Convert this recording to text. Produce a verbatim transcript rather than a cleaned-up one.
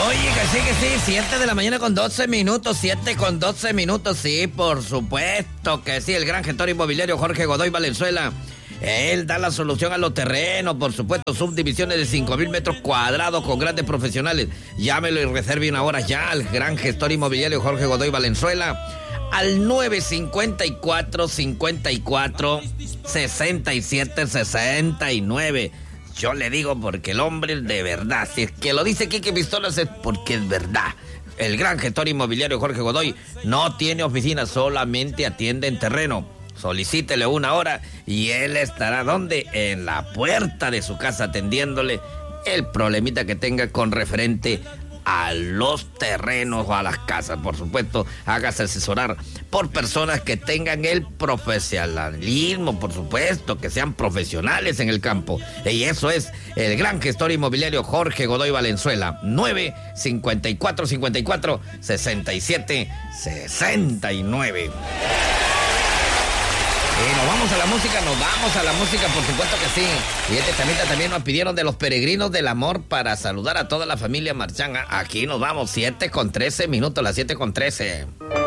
Oye, que sí, que sí, siete de la mañana con doce minutos, siete con doce minutos, sí, por supuesto que sí, el gran gestor inmobiliario Jorge Godoy Valenzuela. Él da la solución a los terrenos, por supuesto, subdivisiones de cinco mil metros cuadrados con grandes profesionales. Llámelo y reserve una hora ya al gran gestor inmobiliario Jorge Godoy Valenzuela al nueve cinco cuatro, cinco cuatro, seis siete seis nueve. Yo le digo porque el hombre de verdad, si es que lo dice Quique Pistolas es porque es verdad. El gran gestor inmobiliario Jorge Godoy no tiene oficina, solamente atiende en terreno. Solicítele una hora y él estará, ¿dónde? En la puerta de su casa atendiéndole el problemita que tenga con referente a los terrenos o a las casas. Por supuesto, hágase asesorar por personas que tengan el profesionalismo, por supuesto, que sean profesionales en el campo. Y eso es el gran gestor inmobiliario Jorge Godoy Valenzuela. nueve cinco cuatro, cinco cuatro, seis siete seis nueve. Y nos vamos a la música, nos vamos a la música, por supuesto que sí. Y este temita también nos pidieron de los peregrinos del amor para saludar a toda la familia Marchán. Aquí nos vamos, siete con trece minutos, las siete con trece.